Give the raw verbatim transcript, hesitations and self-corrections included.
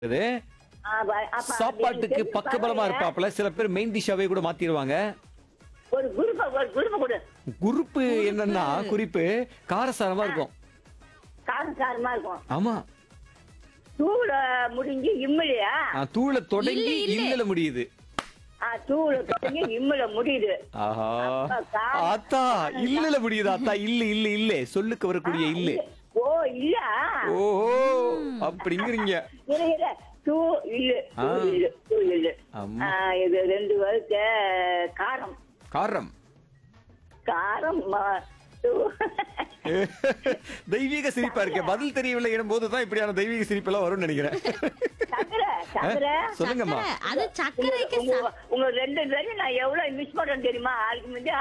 இது ஆ, வ- அப்ப அது சாப்பாட்டுக்கு எனக்கு பக்கபலமா தெரிஞ்சு இருப்பாப்ல. சில பேர் மெயின் டிஷ்ஷாவே கூட மாத்திடுவாங்க. ஒரு குருப்ப ஒரு குருப்ப கொடு. குறிப்பு என்னன்னா குறிப்பு காரசாரமா இருக்கும். காரம் சாரமா இருக்கும். ஆமா. தூள முடிஞ்சு இம்மிலியா? ஆ, தூள தொடங்கி இல்ல, இல்ல. இல்லல முடியுது. ஆ, தூள தொடங்கி இம்மில முடியுது. ஆஹா. அப்ப காரம் ஆத்தா இல்லல முடியுது ஆத்தா. இல்ல இல்ல இல்ல சொல்லுக்கு வரக்கூடிய இல்ல. ஓ இல்ல. ஓஹோ அப்படிங்கிறீங்க. இரு, இரு. தூ இல்லு ஆ. தூ இல்லு தூ இல்லு. ஆமா. ஆ, இது ரெண்டு வருத்த காரம் காரம். காரம் ம- தூ- தெய்வீக சிரிப்பா இருக்கு. பதில் தெரியவில்லை எனும் போதுதான் இப்படியான தெய்வீக சிரிப்பு எல்லாம் வரும்னு நினைக்கிறேன். சக்கரை சக்கரை சொல்லுங்கம்மா. சக்கரை. அது சர்க்கரைக்கு உங்க உங்க ரெண்டு பேரும் நான் எவ்வளவு மிஸ் பண்றேன் தெரியுமா? அதுக்கு முந்தைய